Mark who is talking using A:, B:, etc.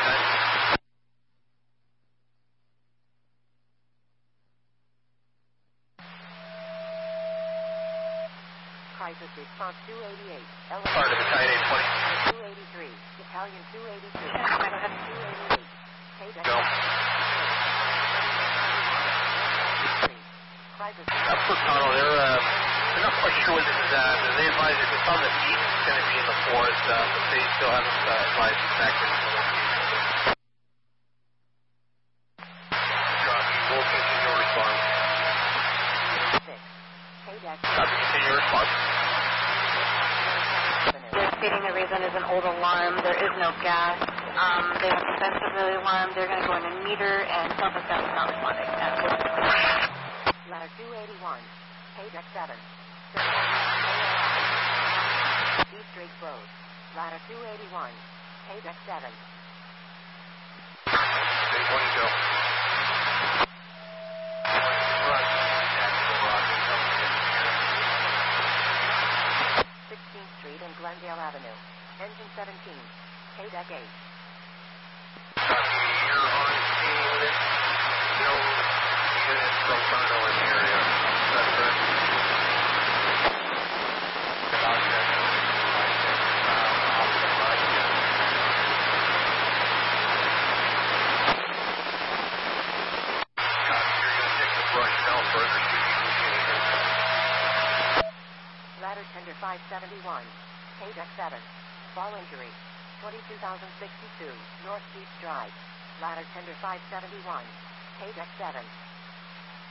A: Crisis response 288.
B: Part of Battalion 820.
A: 283. Battalion 282. 288.
B: Go.
A: Crisis.
B: That's for Connell. They're not quite sure what this is at. They advise if it's on the east, it's going to be in the forest, but they still haven't advised exactly what the location is. Copy. We'll continue your response.
A: 6.
B: Copy. Continue your response.
C: They're stating the reason is an old alarm. There is no gas. They have to sense the alarm. They're going to go in and meter, and self-assess is not responding.
A: Ladder 281. Paydeck 7. East Drake Road. Ladder 281. Paydeck 7.
B: Stage 1, go.
A: 16th Street and Glendale Avenue. Engine 17. Paydeck 8.
B: You're on scene with it. No units from Furno in the area. That's correct. About that.
A: Ladder Tender 571. Paydeck 7. Fall injury. 22,062. North Beach Drive. Ladder Tender 571. Paydeck 7.